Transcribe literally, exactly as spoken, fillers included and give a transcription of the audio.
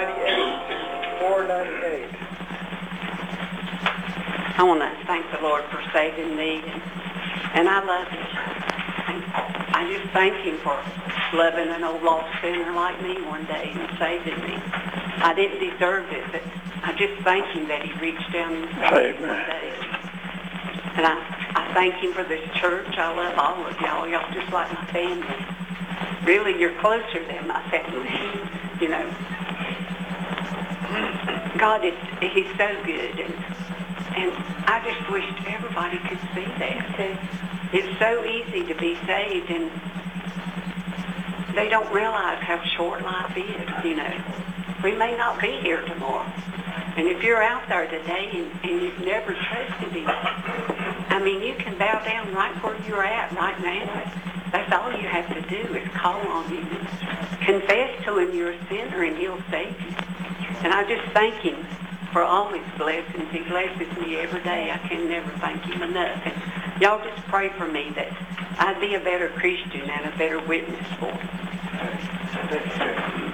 ninety-eight. four ninety-eight. I want to thank the Lord for saving me, and, and I love Him. And I just thank Him for loving an old lost sinner like me one day and saving me. I didn't deserve it, but I just thank Him that He reached down and saved me one day. And I, I thank Him for this church. I love all of y'all. Y'all just like my family. Really, you're closer than my family, you know. God is, He's so good, and, and I just wished everybody could see that. It's so easy to be saved, and they don't realize how short life is, you know. We may not be here tomorrow. And if you're out there today and, and you've never trusted Him, I mean, you can bow down right where you're at right now. That's all you have to do is call on Him. Confess to Him you're a sinner, and He'll save you. And I just thank Him for all His blessings. He blesses me every day. I can never thank Him enough. And y'all just pray for me that I'd be a better Christian and a better witness for Him.